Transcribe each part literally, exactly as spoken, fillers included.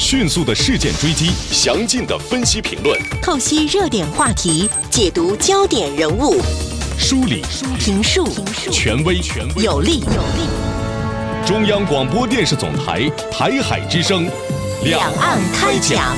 迅速的事件追击，详尽的分析评论， 透析热点话题，解读焦点人物， 梳理评述权威有力。 中央广播电视总台台海之声， 两岸开讲。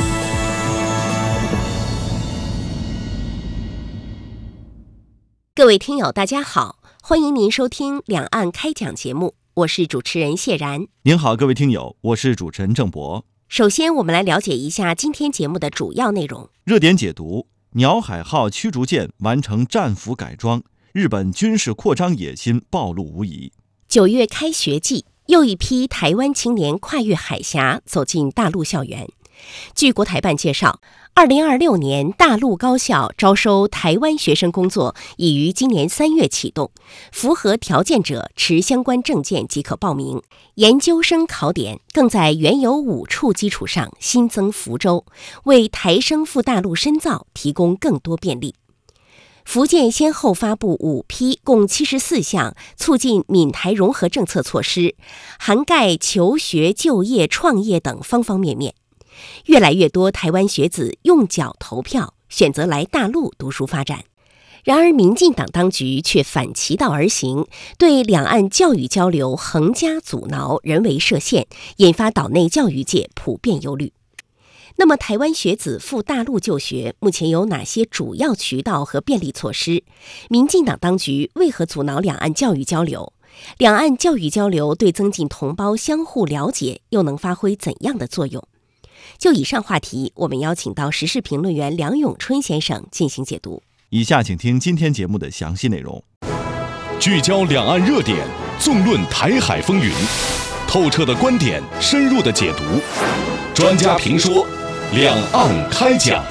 各位听友大家好，欢迎您收听两岸开讲节目，我是主持人谢然。 您好，各位听友，我是主持人郑博。 首先我们来了解一下今天节目的主要内容。 热点解读：鸟海号驱逐舰完成战俘改装，日本军事扩张野心暴露无遗。 九月开学季，又一批台湾青年跨越海峡走进大陆校园。据国台办介绍，二零二六年大陆高校招收台湾学生工作已于今年三月启动，符合条件者持相关证件即可报名。研究生考点更在原有五处基础上新增福州，为台生赴大陆深造提供更多便利。福建先后发布五批共七十四项促进闽台融合政策措施，涵盖求学、就业、创业等方方面面。越来越多台湾学子用脚投票，选择来大陆读书发展。然而民进党当局却反其道而行，对两岸教育交流横加阻挠，人为设限，引发岛内教育界普遍忧虑。那么台湾学子赴大陆就学目前有哪些主要渠道和便利措施？民进党当局为何阻挠两岸教育交流？两岸教育交流对增进同胞相互了解又能发挥怎样的作用？就以上话题，我们邀请到时事评论员梁永春先生进行解读。 以下请听今天节目的详细内容。 聚焦两岸热点，纵论台海风云，透彻的观点，深入的解读，专家评说，两岸开讲。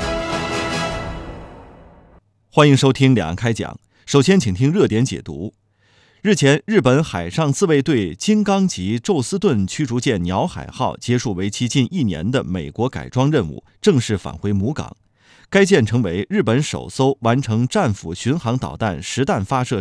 欢迎收听两岸开讲。首先请听热点解读。日前，日本海上自卫队金刚级宙斯盾驱逐舰鸟海号结束为期近一年的美国改装任务，正式返回母港。该舰成为日本首艘完成战斧巡航导弹实弹发射